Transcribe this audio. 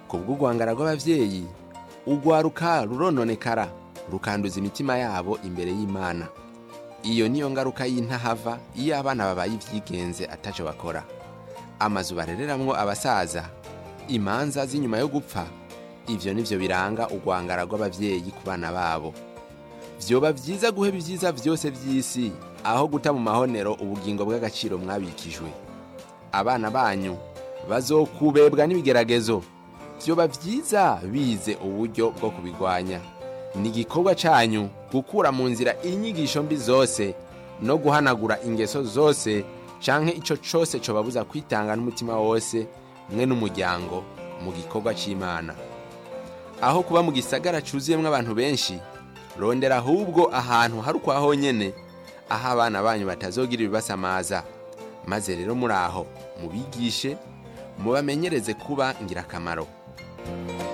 kubw'urwangara rw'abavyeyi urwaruka rurononekara rukanduza imitima yabo imbere y'Imana. Iyo niyo ngaruka y'intahava iyo abana babaye ivyigenze ataco bakora. Amazu barereramwo abasaza, imanza z'inyuma yo gupfa, ivyo nivyo biranga urwangara rw'abavyeyi ku bana babo. Vyoba vyiza guheba ivyiza vyose vy'isi aho guta mu mahonero ubugingo bw'agaciro mwabikijwe. Abana banyu bazokubebwa n'ibigeragezo. Vyoba vyiza bize uburyo bwo kubigwanya. Ni igikorwa canyu gukura mu nzira inyigisho mbi zose no guhanagura ingeso zose canke ico cose cobabuza kwitanga n'umutima wose mwe n'umuryango mu gikorwa c'Imana. Aho kuba mu gisagara cuzuyemwo abantu benshi, rondera ahubwo ahantu hari ukwaho nyene aho abana banyu batazogira ibibasamaza, maze rero muri aho mubigishe, mubamenyereze kuba ngirakamaro.